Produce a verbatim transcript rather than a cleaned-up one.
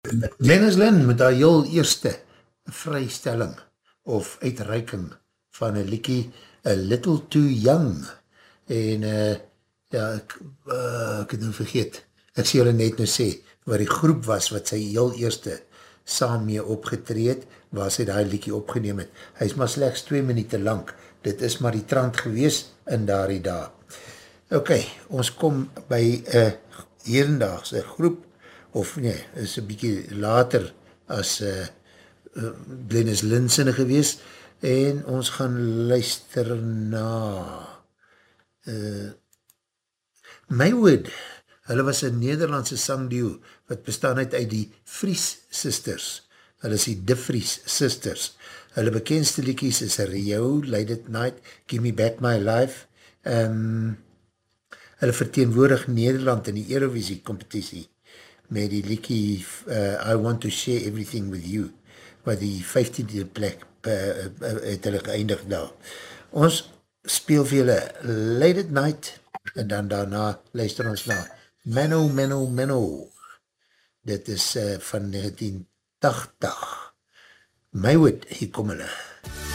Glennis Lynn met haar heel eerste vrystelling of uitreiking van een liekie A Little Too Young en uh, ja, ek, uh, ek het nou vergeet, ek sê julle net nou sê, waar die groep was wat sy heel eerste saam mee opgetreed, waar sy die liekie opgeneem het. Hy is maar slechts twee minute lang, dit is maar die trant gewees in daardie dag. Ok, ons kom by een herendaagse groep, of nee, is een bykie later as uh, uh, Glennis Lynn sinne gewees, en ons gaan luister na uh, Maywood. Hulle was een Nederlandse sangduo, wat bestaan uit uit die Vries Sisters. Hulle is die De Vries Sisters. Hulle bekendste liedjies is Rio, Late at Night, Give Me Back My Life. Um, hulle verteenwoordig Nederland in die Eurovisie competitie met die liedjie uh, I Want to Share Everything With You, wat die vyftiende plek uh, uh, het hulle geëindig daar. Ons speel vir julle Late at Night, en dan daarna luister ons na Menno, Menno, Menno. Dit is uh, van negentien tachtig. Maywood, hier kom hulle.